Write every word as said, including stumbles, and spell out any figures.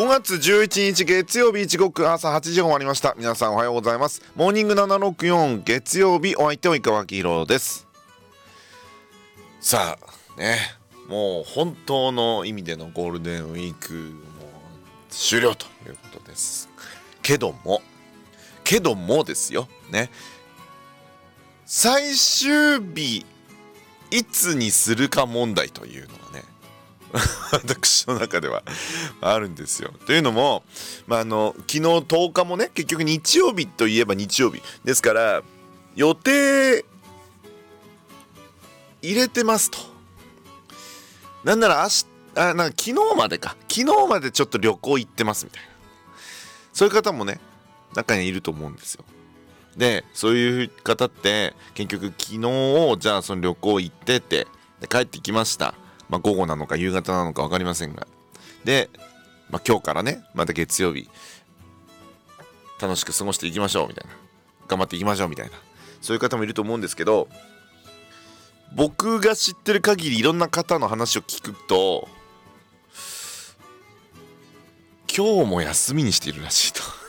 ごがつじゅういちにち月曜日、時刻朝はちじを回りました。皆さんおはようございます。モーニングななろくよん月曜日、お相手は井川明宏です。さあね、もう本当の意味でのゴールデンウィークも終了ということですけどもけどもですよね、最終日いつにするか問題というのがね私の中ではあるんですよ。というのも、まあ、あの昨日とおかもね、結局日曜日といえば日曜日ですから、予定入れてますと。なんなら明日あなんか昨日までか昨日までちょっと旅行行ってますみたいな、そういう方もね中にいると思うんですよ。でそういう方って結局昨日じゃあその旅行行ってて、で帰ってきました。まあ、午後なのか夕方なのか分かりませんが、で、まあ、今日からねまた月曜日楽しく過ごしていきましょうみたいな、頑張っていきましょうみたいな、そういう方もいると思うんですけど、僕が知ってる限りいろんな方の話を聞くと、今日も休みにしているらしいと